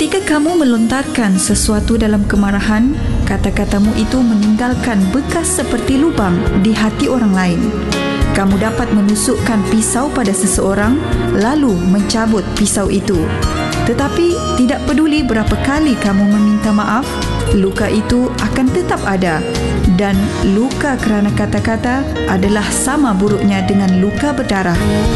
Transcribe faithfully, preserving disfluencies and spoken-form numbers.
Ketika kamu melontarkan sesuatu dalam kemarahan, kata-katamu itu meninggalkan bekas seperti lubang di hati orang lain. Kamu dapat menusukkan pisau pada seseorang, lalu mencabut pisau itu. Tetapi tidak peduli berapa kali kamu meminta maaf, luka itu akan tetap ada. Dan luka kerana kata-kata adalah sama buruknya dengan luka berdarah.